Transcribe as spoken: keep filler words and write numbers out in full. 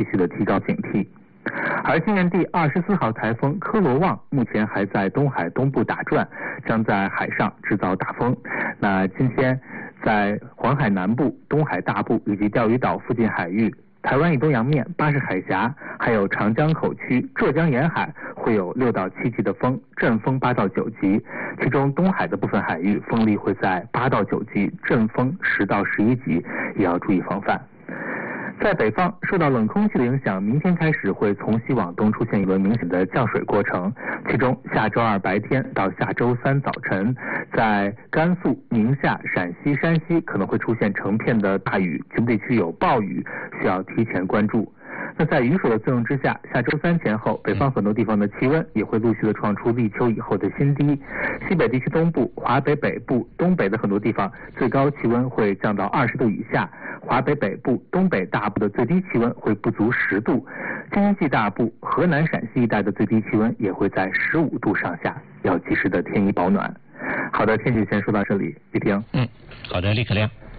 续的提高警惕。而今年第二十四号台风科罗旺目前还在东海东部打转，将在海上制造大风。那今天在黄海南部、东海大部以及钓鱼岛附近海域、台湾以东洋面、巴士海峡，还有长江口区、浙江沿海会有六到七级的风，阵风八到九级。其中东海的部分海域风力会在八到九级，阵风十到十一级，也要注意防范。在北方，受到冷空气的影响，明天开始会从西往东出现一轮明显的降水过程。其中，下周二白天到下周三早晨，在甘肃、宁夏、陕西、山西可能会出现成片的大雨，局部地区有暴雨，需要提前关注。那在雨水的作用之下，下周三前后，北方很多地方的气温也会陆续的创出立秋以后的新低。西北地区东部、华北北部、东北的很多地方，最高气温会降到二十度以下；华北北部、东北大部的最低气温会不足十度；京畿大部、河南、陕西一带的最低气温也会在十五度上下，要及时的添衣保暖。好的，天气先说到这里，雨婷。 嗯，好的，李可亮。